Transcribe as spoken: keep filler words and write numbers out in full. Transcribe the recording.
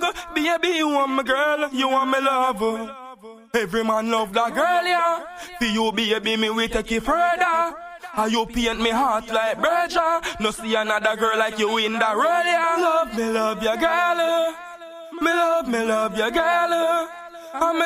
Baby, you want my girl, you want me love. Every man love that girl, yeah. For you, baby, me we take it further. And you paint me heart like Berger. No see another girl like you in that role, yeah. Love me, love your girl. Me love, me love your girl. And me